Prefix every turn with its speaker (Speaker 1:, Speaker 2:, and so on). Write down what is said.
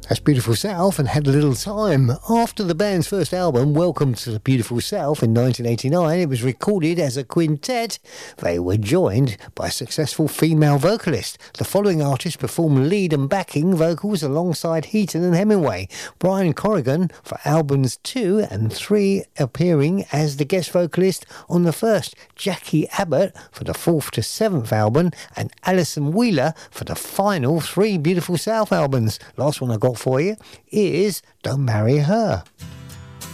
Speaker 1: That's Beautiful South and Had a Little Time. After the band's first album, Welcome to the Beautiful South, in 1989, it was recorded as a quintet. They were joined by a successful female vocalist. The following artists performed lead and backing vocals alongside Heaton and Hemingway. Brian Corrigan for albums 2 and 3, appearing as the guest vocalist on the first. Jackie Abbott for the 4th to 7th album, and Alison Wheeler for the final 3 Beautiful South albums. Last one I got for you is Don't Marry Her.